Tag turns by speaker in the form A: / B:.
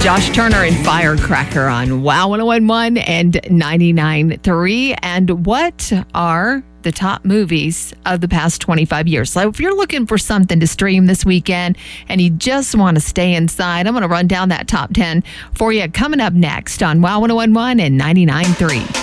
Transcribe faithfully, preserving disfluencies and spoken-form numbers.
A: Josh Turner and Firecracker on Wow one oh one point one and ninety-nine point three. And what are the top movies of the past twenty-five years? So if you're looking for something to stream this weekend and you just want to stay inside, I'm going to run down that top ten for you coming up next on Wow one oh one point one and ninety-nine point three.